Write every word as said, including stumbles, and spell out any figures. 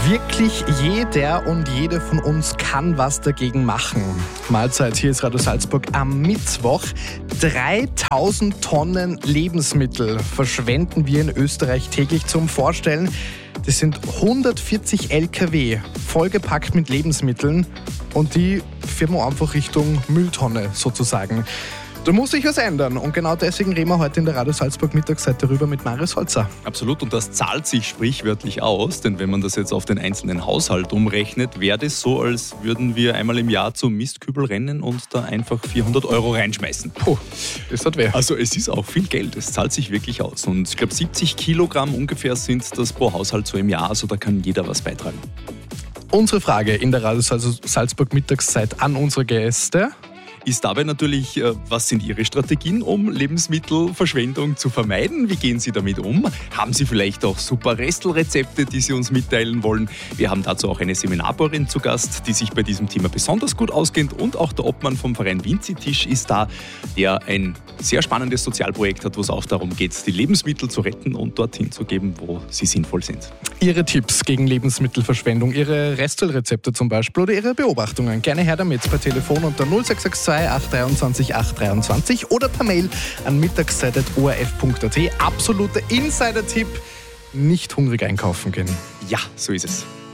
Wirklich jeder und jede von uns kann was dagegen machen. Mahlzeit, hier ist Radio Salzburg am Mittwoch. dreitausend Tonnen Lebensmittel verschwenden wir in Österreich täglich. Zum Vorstellen, das sind hundertvierzig L K W vollgepackt mit Lebensmitteln und die fahren wir einfach Richtung Mülltonne sozusagen. Da muss sich was ändern und genau deswegen reden wir heute in der Radio Salzburg Mittagszeit darüber mit Marius Holzer. Absolut, und das zahlt sich sprichwörtlich aus, denn wenn man das jetzt auf den einzelnen Haushalt umrechnet, wäre das so, als würden wir einmal im Jahr zum Mistkübel rennen und da einfach vierhundert Euro reinschmeißen. Puh, das hat weh. Also es ist auch viel Geld, es zahlt sich wirklich aus und ich glaube siebzig Kilogramm ungefähr sind das pro Haushalt so im Jahr, also da kann jeder was beitragen. Unsere Frage in der Radio Salzburg Mittagszeit an unsere Gäste ist dabei natürlich, was sind Ihre Strategien, um Lebensmittelverschwendung zu vermeiden? Wie gehen Sie damit um? Haben Sie vielleicht auch super Restelrezepte, die Sie uns mitteilen wollen? Wir haben dazu auch eine Seminarbauerin zu Gast, die sich bei diesem Thema besonders gut auskennt, und auch der Obmann vom Verein Vinzi-Tisch ist da, der ein sehr spannendes Sozialprojekt hat, wo es auch darum geht, die Lebensmittel zu retten und dorthin zu geben, wo sie sinnvoll sind. Ihre Tipps gegen Lebensmittelverschwendung, Ihre Restelrezepte zum Beispiel oder Ihre Beobachtungen, gerne her damit per Telefon unter null sechs sechs zwei acht drei acht acht drei oder per Mail an mittagszeit punkt o r f punkt a t. Absoluter Insider-Tipp, nicht hungrig einkaufen gehen. Ja, so ist es.